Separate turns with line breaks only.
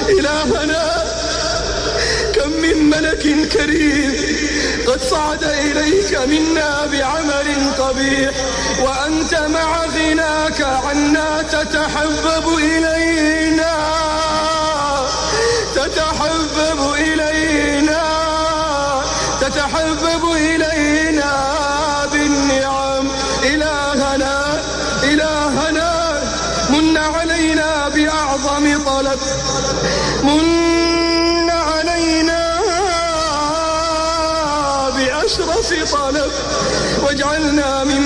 إلهنا كم من ملك كريم قد صعد إليك منا بعمل قبيح، وأنت مع غناك عنا تتحبب إلينا، تتحبب إلينا، تتحبب إلينا بالنعم. إلهنا إلهنا من علينا بأعظم طلب، من علينا بأشرف طلب، واجعلنا من